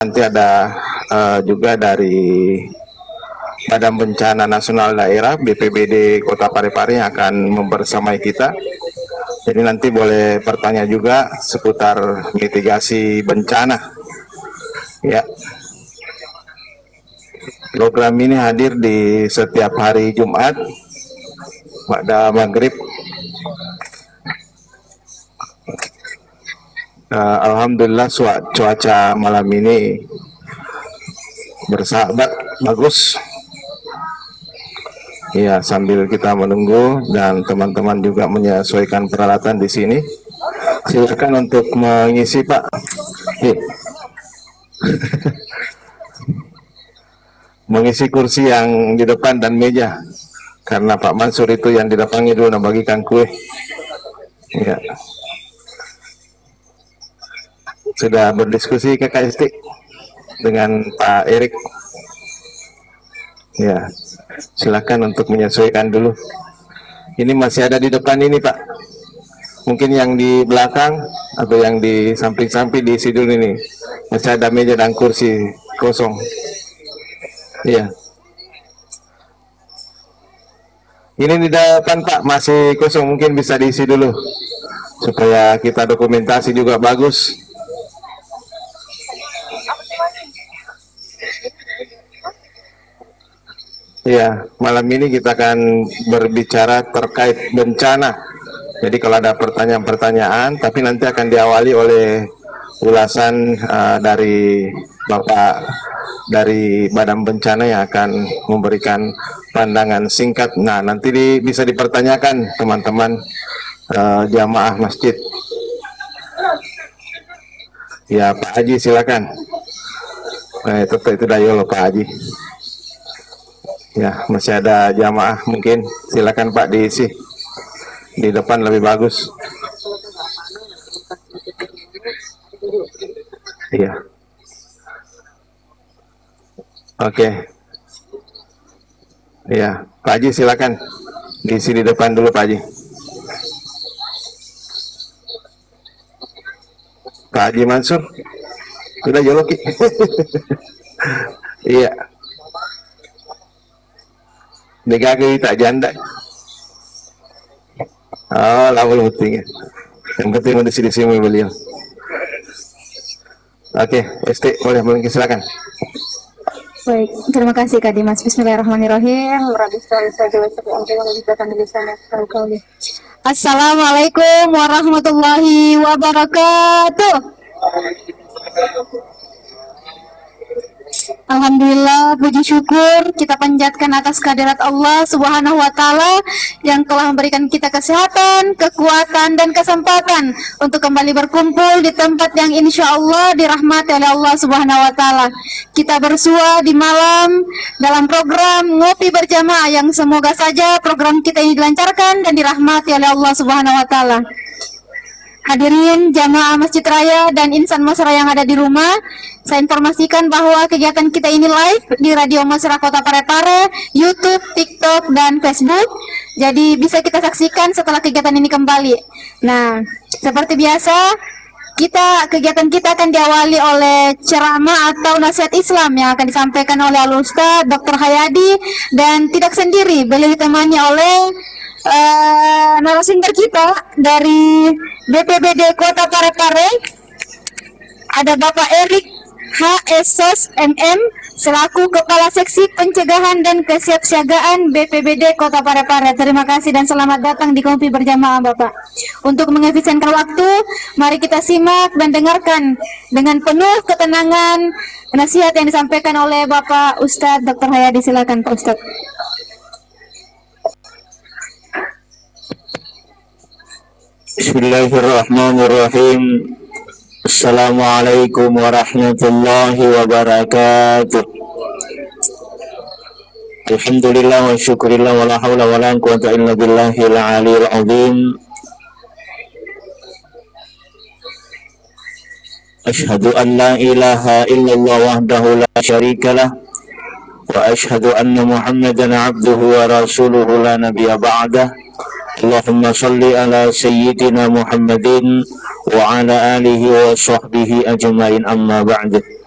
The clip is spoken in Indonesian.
Nanti ada juga dari Badan Bencana Nasional Daerah BPBD Kota Parepare yang akan membersamai kita. Jadi nanti boleh bertanya juga seputar mitigasi bencana. Ya. Program ini hadir di setiap hari Jumat pada maghrib. Alhamdulillah cuaca malam ini bersahabat, bagus. Iya, sambil kita menunggu dan teman-teman juga menyesuaikan peralatan di sini. Silakan untuk mengisi, Pak. Mengisi kursi yang di depan dan meja. Karena Pak Mansur itu yang di depannya dulu bagikan kue. Ya. Sudah berdiskusi ke KST dengan Pak Erik. Ya, silakan untuk menyesuaikan dulu. Ini masih ada di depan ini, Pak. Mungkin yang di belakang atau yang di samping-samping diisi dulu ini. Masih ada meja dan kursi kosong. Iya. Ini di depan, Pak, masih kosong, mungkin bisa diisi dulu supaya kita dokumentasi juga bagus. Ya, malam ini kita akan berbicara terkait bencana. Jadi kalau ada pertanyaan-pertanyaan, tapi nanti akan diawali oleh ulasan dari Bapak dari Badan Bencana yang akan memberikan pandangan singkat. Nah, nanti bisa dipertanyakan teman-teman jamaah masjid. Ya, Pak Haji silakan. Nah, itu Dayolo Pak Haji. Ya, masih ada jamaah mungkin. Silakan Pak diisi. Di depan lebih bagus. Iya. Oke. Iya, Pak Haji silakan. Diisi di depan dulu Pak Haji. Pak Haji Mansur. Sudah joloki. Iya. Negara tak janda. Oh, lama penting. Yang penting di sini beliau. Oke, ST boleh silakan. Baik, terima kasih Kak Dimas. Bismillahirrahmanirrahim. Assalamualaikum warahmatullahi wabarakatuh. Alhamdulillah, puji syukur kita panjatkan atas kehadirat Allah Subhanahu wa Ta'ala yang telah memberikan kita kesehatan, kekuatan, dan kesempatan untuk kembali berkumpul di tempat yang insya Allah dirahmati oleh Allah Subhanahu wa Ta'ala. Kita bersua di malam dalam program Ngopi Berjamaah yang semoga saja program kita ini dilancarkan dan dirahmati oleh Allah Subhanahu wa Ta'ala. Hadirin jamaah Masjid Raya dan insan Masra yang ada di rumah, saya informasikan bahwa kegiatan kita ini live di Radio Masra Kota Parepare, YouTube, TikTok, dan Facebook. Jadi bisa kita saksikan setelah kegiatan ini kembali. Nah, seperti biasa, kegiatan kita akan diawali oleh ceramah atau nasihat Islam yang akan disampaikan oleh Al-Ustaz Dr. Hayadi, dan tidak sendiri, beliau ditemani oleh narasumber kita dari BPBD Kota Parepare. Ada Bapak Erik HSOS MM selaku Kepala Seksi Pencegahan dan Kesiapsiagaan BPBD Kota Parepare. Terima kasih dan selamat datang di Ngopi Berjamaah Bapak. Untuk mengefisienkan waktu, mari kita simak dan dengarkan dengan penuh ketenangan nasihat yang disampaikan oleh Bapak Ustadz Dr. Hayadi. Silakan Pak Ustadz. Bismillahirrahmanirrahim. Assalamualaikum warahmatullahi wabarakatuh. Alhamdulillah wa syukurillah wa la hawla wa la quwwata illa billahil aliyil azim. Ashhadu an la ilaha illallah wahdahu la syarikalah wa ashhadu anna Muhammadan abduhu wa rasuluhu la nabiyya ba'dah. Allahumma salli ala sayyidina Muhammadin wa ala alihi wa sahbihi ajma'in, amma ba'du.